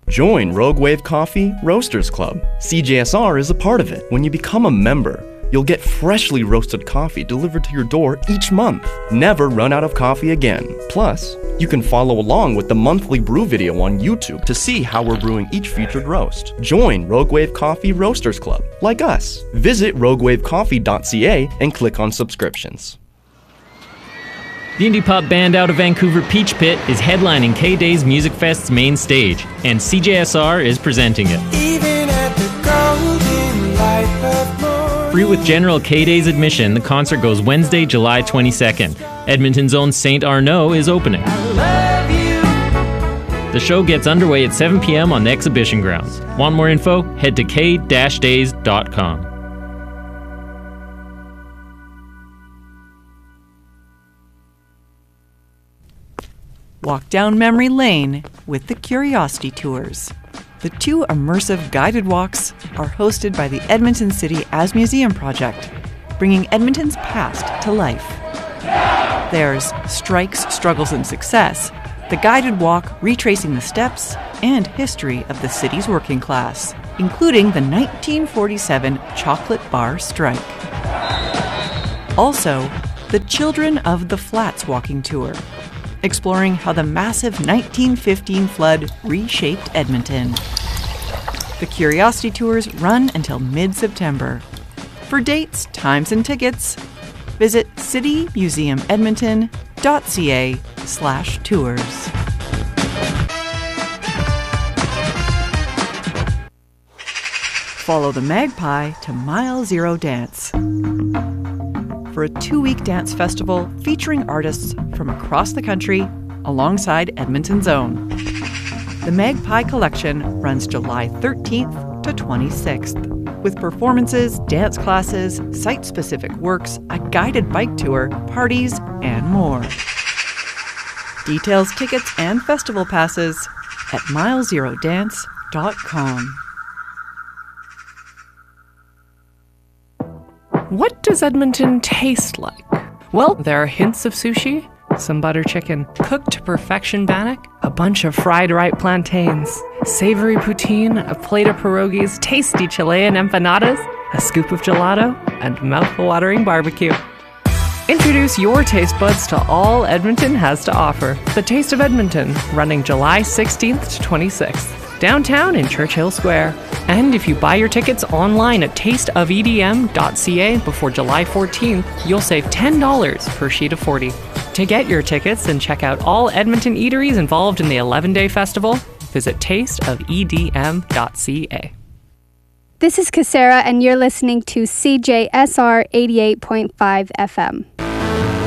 Join Rogue Wave Coffee Roasters Club. CJSR is a part of it. When you become a member, you'll get freshly roasted coffee delivered to your door each month. Never run out of coffee again. Plus, you can follow along with the monthly brew video on YouTube to see how we're brewing each featured roast. Join Rogue Wave Coffee Roasters Club, like us. Visit roguewavecoffee.ca and click on subscriptions. The indie pop band out of Vancouver, Peach Pit, is headlining K-Day's Music Fest's main stage, and CJSR is presenting it. Even at the golden light of morning. Free with general K-Day's admission, the concert goes Wednesday, July 22nd. Edmonton's own St. Arnaud is opening. The show gets underway at 7 p.m. on the exhibition grounds. Want more info? Head to k-days.com. Walk down memory lane with the Curiosity Tours. The 2 immersive guided walks are hosted by the Edmonton City as Museum Project, bringing Edmonton's past to life. There's Strikes, Struggles and Success, the guided walk retracing the steps and history of the city's working class, including the 1947 chocolate bar strike. Also, the Children of the Flats walking tour, exploring how the massive 1915 flood reshaped Edmonton. The Curiosity Tours run until mid-September. For dates, times, and tickets, visit citymuseumedmonton.ca/tours. Follow the Magpie to Mile Zero Dance, for a 2-week dance festival featuring artists from across the country alongside Edmonton's own. The Magpie Collection runs July 13th to 26th, with performances, dance classes, site-specific works, a guided bike tour, parties, and more. Details, tickets, and festival passes at milezerodance.com. What does Edmonton taste like? Well, there are hints of sushi, some butter chicken, cooked to perfection bannock, a bunch of fried ripe plantains, savory poutine, a plate of pierogies, tasty Chilean empanadas, a scoop of gelato, and mouth-watering barbecue. Introduce your taste buds to all Edmonton has to offer. The Taste of Edmonton, running July 16th to 26th. Downtown in Churchill Square. And if you buy your tickets online at tasteofedm.ca before July 14th, you'll save $10 per sheet of 40. To get your tickets and check out all Edmonton eateries involved in the 11-day festival, visit tasteofedm.ca. This is Casera, and you're listening to CJSR 88.5 FM.